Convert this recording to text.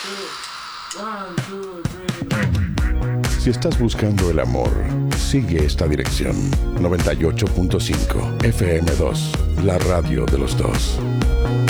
Si estás buscando el amor, sigue esta dirección. 98.5 FM2, la radio de los dos.